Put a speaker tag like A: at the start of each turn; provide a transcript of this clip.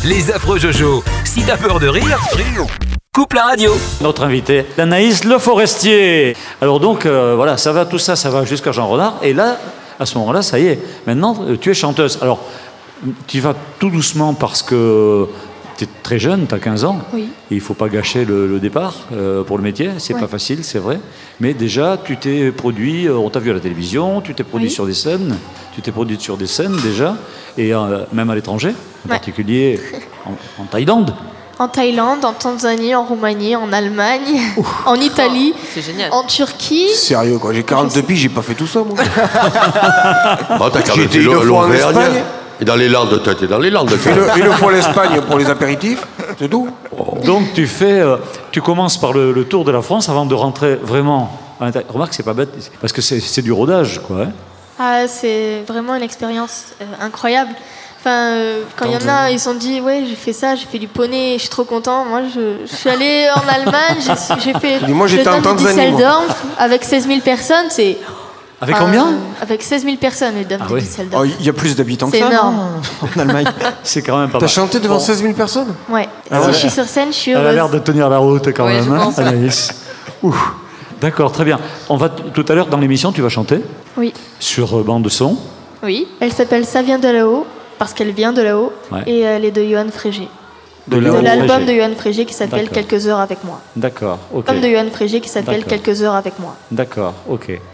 A: Les affreux Jojo. Si t'as peur de rire, coupe la radio.
B: Notre invité, Anaïs Le Forestier. Alors donc, voilà, tout ça va jusqu'à Jean Renard. Et là, à ce moment-là, ça y est. Maintenant, tu es chanteuse. Alors, tu vas tout doucement parce que tu es très jeune, tu as 15 ans.
C: Oui.
B: Et il ne faut pas gâcher le départ pour le métier. C'est pas facile, c'est vrai. Mais déjà, tu t'es produit, on t'a vu à la télévision, tu t'es produit sur des scènes. Tu t'es produite sur des scènes déjà. Et même à l'étranger, en particulier en Thaïlande.
C: En Thaïlande, en Tanzanie, en Roumanie, en Allemagne, en Italie,
D: c'est génial.
C: En Turquie.
E: Sérieux quoi, j'ai 42 piges, j'ai pas fait tout ça moi.
F: Bon, t'as quand même
E: J'étais
F: fait
E: une fois en
F: l'Auvergne.
E: Espagne.
F: Et dans les Landes, toi, t'es dans les Landes.
E: Une fois l'Espagne pour les apéritifs, c'est tout.
B: Donc tu commences par le tour de la France avant de rentrer vraiment à l'intérieur. Remarque, c'est pas bête, parce que c'est du rodage, quoi. Hein.
C: Ah, c'est vraiment une expérience incroyable. Enfin, quand il y en a, ils se sont dit, ouais, j'ai fait ça, j'ai fait du poney, je suis trop content. Moi, je suis allée en Allemagne, j'ai fait
E: moi, j'étais en Tanzanie,
C: Düsseldorf avec 16 000 personnes. C'est
B: avec combien?
C: Avec 16 000 personnes, les dames de Düsseldorf.
E: Il y a plus d'habitants que
C: c'est
E: ça.
C: énorme.
E: En Allemagne.
B: C'est quand même pas
E: T'as
B: mal.
E: chanté devant 16 000 personnes?
C: Ouais.
E: Ah
C: Si
E: ouais.
C: je suis sur scène, je suis
B: Elle a
C: heureuse.
B: l'air de tenir la route quand
D: Oui,
B: même,
D: je pense.
B: Anaïs. Ouh. D'accord, très bien. On va tout à l'heure dans l'émission, tu vas chanter
C: Oui.
B: sur bande de son.
C: Oui. Elle s'appelle Ça vient de là-haut, parce qu'elle vient de là-haut, et elle est de Johan Frégé.
B: De
C: l'album de Johan Frégé qui s'appelle
B: D'accord.
C: Quelques heures avec moi.
B: D'accord, ok.
C: L'album de Johan Frégé qui s'appelle
B: D'accord.
C: Quelques heures avec moi.
B: D'accord, ok.